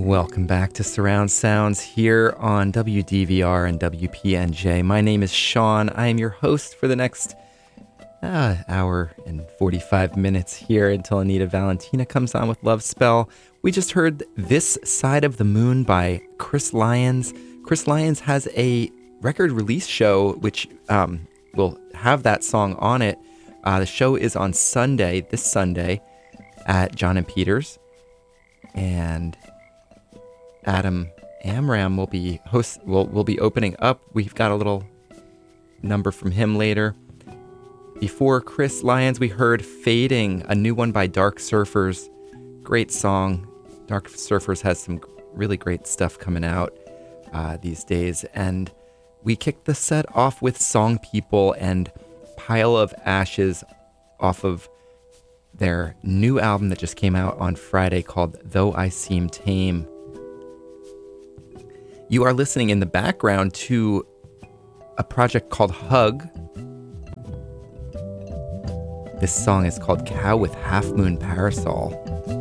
Welcome back to Surround Sounds here on WDVR and WPNJ. My name is Sean. I am your host for the next hour and 45 minutes here until Anita Valentina comes on with Love Spell. We just heard This Side of the Moon by Chris Lyons. Chris Lyons has a record release show which will have that song on it. The show is on Sunday, this Sunday, at John and Peters. And Adam Amram will be will be opening up. We've got a little number from him later. Before Chris Lyons, we heard Fading, a new one by Dark Surfers. Great song. Dark Surfers has some really great stuff coming out these days. And we kicked the set off with Song People and Pile of Ashes off of their new album that just came out on Friday called Though I Seem Tame. You are listening in the background to a project called Hug. This song is called Cow with Half Moon Parasol.